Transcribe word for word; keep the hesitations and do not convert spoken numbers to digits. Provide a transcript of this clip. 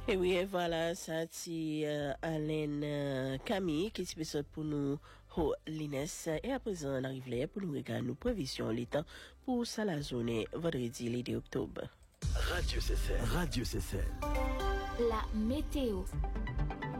Et oui, et voilà, ça c'est euh, Alain euh, Camille qui se pour nous au l'I N E S. Et à présent, on arrive là pour nous regarder nos prévisions, les temps pour ça la journée, vendredi, le deux octobre. Radio C C L. Radio C C L. La météo.